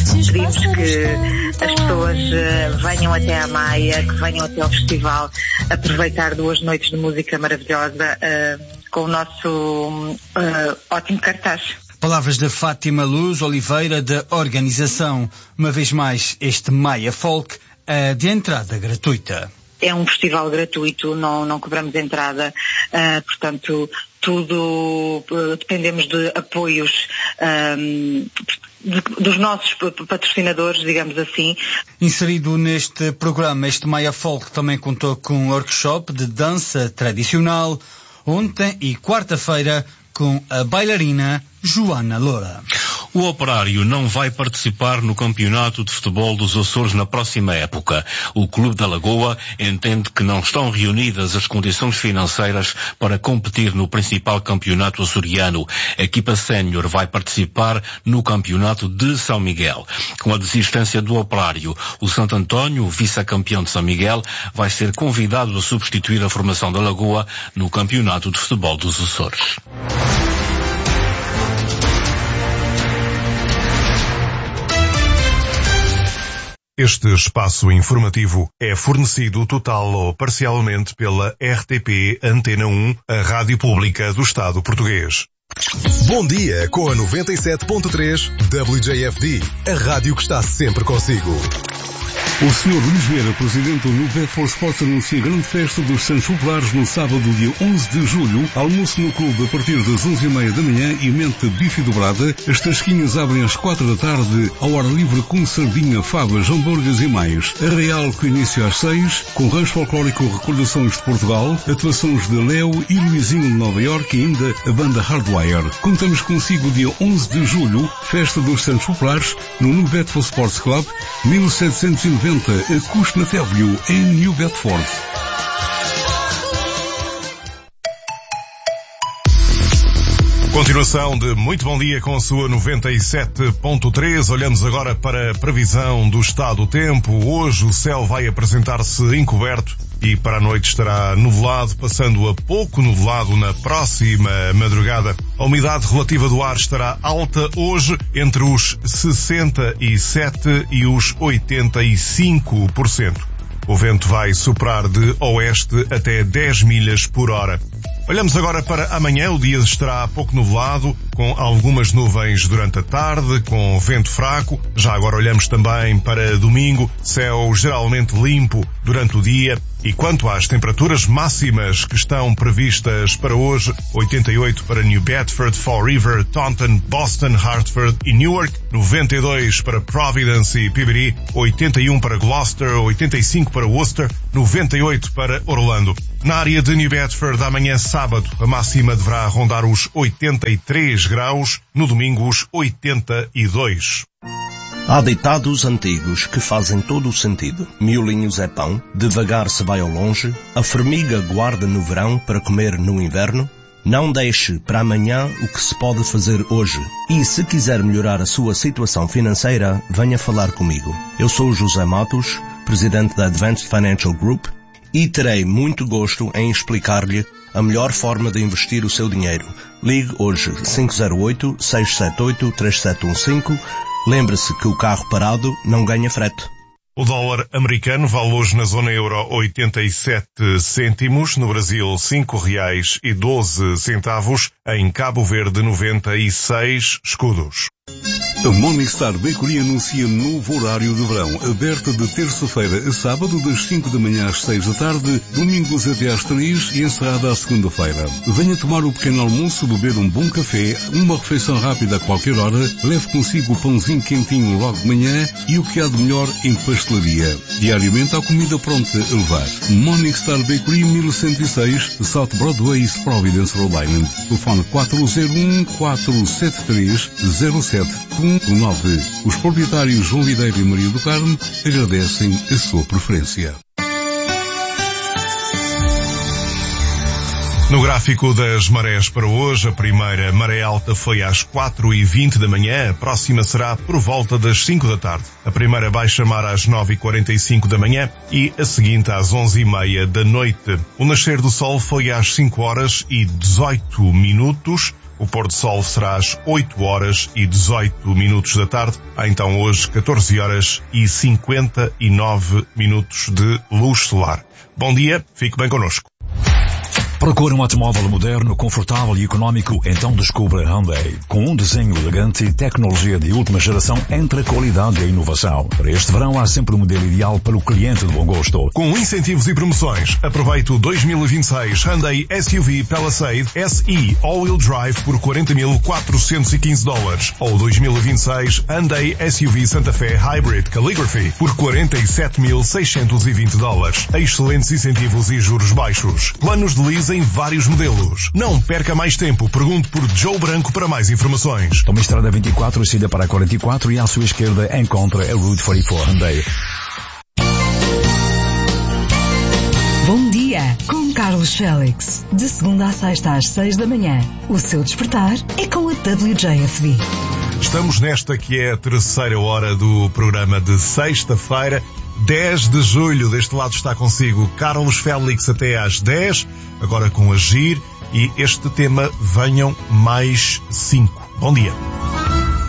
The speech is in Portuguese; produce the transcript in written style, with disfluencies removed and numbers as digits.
Pedimos que as pessoas venham até à Maia, que venham até ao festival, aproveitar 2 noites de música maravilhosa com o nosso ótimo cartaz. Palavras da Fátima Luz Oliveira, da organização. Uma vez mais, este Maia Folk de entrada gratuita. É um festival gratuito, não cobramos entrada, portanto, tudo dependemos de apoios dos nossos patrocinadores, digamos assim. Inserido neste programa, este Maia Folk também contou com um workshop de dança tradicional, ontem e quarta-feira, com a bailarina Joana Loura. O Operário não vai participar no Campeonato de Futebol dos Açores na próxima época. O Clube da Lagoa entende que não estão reunidas as condições financeiras para competir no principal campeonato açoriano. A equipa sénior vai participar no Campeonato de São Miguel. Com a desistência do Operário, o Santo António, vice-campeão de São Miguel, vai ser convidado a substituir a formação da Lagoa no Campeonato de Futebol dos Açores. Este espaço informativo é fornecido total ou parcialmente pela RTP Antena 1, a rádio pública do Estado português. Bom dia com a 97.3 WJFD, a rádio que está sempre consigo. O Sr. Luís Vieira, presidente do Nubet for Sports, anuncia a grande festa dos Santos Populares no sábado, dia 11 de julho. Almoço no clube a partir das 11h30 da manhã e mente bife dobrada. As tasquinhas abrem às 4 da tarde, ao ar livre com sardinha, favas, hambúrgueres e mais. Arraial com início às 6, com rancho folclórico Recordações de Portugal, atuações de Léo e Luizinho de Nova Iorque e ainda a banda Hardwire. Contamos consigo dia 11 de julho, festa dos Santos Populares, no Nubet for Sports Club, 1790, a Cushnet Avenue, em New Bedford. Continuação de Muito Bom Dia com a sua 97.3. Olhamos agora para a previsão do estado do tempo. Hoje o céu vai apresentar-se encoberto e para a noite estará nublado, passando a pouco nublado na próxima madrugada. A umidade relativa do ar estará alta hoje, entre os 67% e os 85%. O vento vai soprar de oeste até 10 milhas por hora. Olhamos agora para amanhã. O dia estará pouco nublado, com algumas nuvens durante a tarde, com vento fraco. Já agora olhamos também para domingo, céu geralmente limpo durante o dia. E quanto às temperaturas máximas que estão previstas para hoje, 88 para New Bedford, Fall River, Taunton, Boston, Hartford e Newark, 92 para Providence e Peabody, 81 para Gloucester, 85 para Worcester, 98 para Orlando. Na área de New Bedford, amanhã sábado, a máxima deverá rondar os 83 graus, no domingo os 82. Há ditados antigos que fazem todo o sentido. Miolinhos é pão, devagar se vai ao longe, a formiga guarda no verão para comer no inverno. Não deixe para amanhã o que se pode fazer hoje. E se quiser melhorar a sua situação financeira, venha falar comigo. Eu sou o José Matos, presidente da Advanced Financial Group, e terei muito gosto em explicar-lhe a melhor forma de investir o seu dinheiro. Ligue hoje 508-678-3715. Lembre-se que o carro parado não ganha frete. O dólar americano vale hoje na zona euro 87 cêntimos, no Brasil R$5,12, em Cabo Verde 96 escudos. A Morningstar Bakery anuncia novo horário de verão, aberta de terça-feira a sábado das 5 da manhã às 6 da tarde, domingos até às 3 e encerrada à segunda-feira. Venha tomar o pequeno almoço, beber um bom café, uma refeição rápida a qualquer hora, leve consigo o pãozinho quentinho logo de manhã e o que há de melhor em pastelaria. Diariamente há comida pronta a levar. Morningstar Bakery 1106, South Broadway, Providence, Rhode Island. Telefone 401-473-0719. Os proprietários João Videira e Maria do Carmo agradecem a sua preferência. No gráfico das marés para hoje, a primeira maré alta foi às 4h20 da manhã, a próxima será por volta das 5 da tarde. A primeira baixa mar às 9h45 da manhã e a seguinte às 11h30 da noite. O nascer do sol foi às 5h18. O pôr do sol será às 8 horas e 18 minutos da tarde. Há então hoje 14 horas e 59 minutos de luz solar. Bom dia, fique bem connosco. Procura um automóvel moderno, confortável e económico? Então descubra Hyundai. Com um desenho elegante e tecnologia de última geração entre a qualidade e a inovação. Para este verão há sempre o modelo ideal para o cliente de bom gosto. Com incentivos e promoções, aproveite o 2026 Hyundai SUV Palisade SE All-Wheel Drive por $40.415 ou 2026 Hyundai SUV Santa Fe Hybrid Calligraphy por $47.620. Excelentes incentivos e juros baixos. Planos de lease em vários modelos. Não perca mais tempo. Pergunte por Joe Branco para mais informações. Tome a estrada 24, saída para a 44 e à sua esquerda encontra a Route 44 Hyundai. Bom dia, com Carlos Félix. De segunda a sexta às 6 da manhã. O seu despertar é com a WJFD. Estamos nesta que é a terceira hora do programa de sexta-feira, 10 de julho. Deste lado está consigo Carlos Félix até às 10, agora com Agir, e este tema Venham Mais 5. Bom dia.